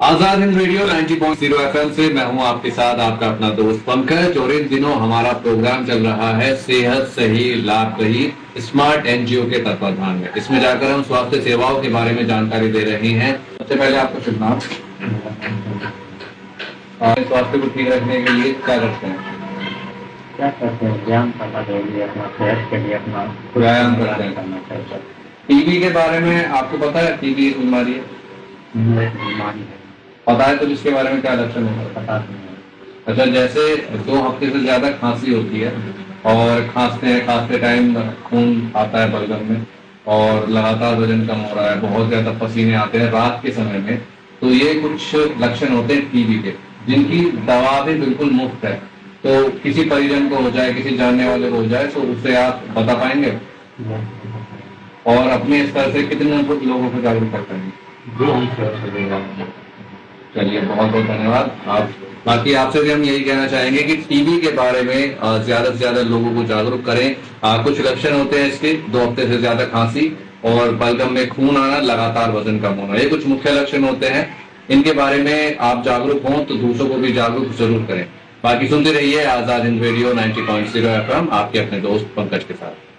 Azad Hind radio 90.0 FM से मैं हूं आपके साथ आपका अपना दोस्त पंकज। और इन दिनों हमारा प्रोग्राम चल रहा है सेहत सही लाभ रही स्मार्ट एनजीओ के तत्वाधान में। इसमें जाकर हम स्वास्थ्य सेवाओं के बारे में जानकारी दे रहे हैं। सबसे पहले आपका शुभ नाम। स्वास्थ्य को ठीक रखने के लिए क्या करते हैं? क्या करते हैं? व्यायाम करना चाहिए, अपना सेहत के लिए अपना व्यायाम करते हैं। टीबी के बारे में आपको पता है? टीबी एक बीमारी है, बीमारी है। पता है? तो इसके बारे में क्या लक्षण होगा? पता नहीं है। अच्छा, जैसे 2 हफ्ते से ज्यादा खांसी होती है और खांसते टाइम खून आता है बलगम में और लगातार वजन कम हो रहा है, बहुत ज्यादा पसीने आते हैं रात के समय में, तो ये कुछ लक्षण होते हैं टीबी के, जिनकी दवा भी बिल्कुल मुफ्त है। तो किसी परिजन को हो जाए, किसी जानने वाले को हो जाए, तो उससे आप बता पाएंगे? और अपने स्तर से कितने लोगों को जागरूक कर पाएंगे? चलिए, बहुत बहुत धन्यवाद आप। बाकी आपसे भी हम यही कहना चाहेंगे कि टीबी के बारे में ज्यादा से ज्यादा लोगों को जागरूक करें। कुछ लक्षण होते हैं इसके, 2 हफ्ते से ज्यादा खांसी और बलगम में खून आना, लगातार वजन कम होना, ये कुछ मुख्य लक्षण होते हैं। इनके बारे में आप जागरूक हों तो दूसरों को भी जागरूक जरूर करें। बाकी सुनते रहिए आजाद हिंद रेडियो 90.0 एफएम, आपके अपने दोस्त पंकज के साथ।